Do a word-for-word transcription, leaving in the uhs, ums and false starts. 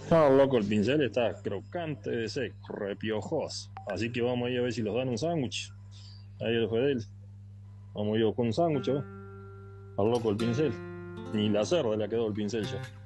No, loco, el pincel está crocante de seco, repiojoso. Así que vamos a ir a ver si los dan un sándwich. Ahí el Fidel. Vamos a ir con un sándwich, ¿va? Al loco el pincel. Ni la cerda le ha quedado el pincel ya.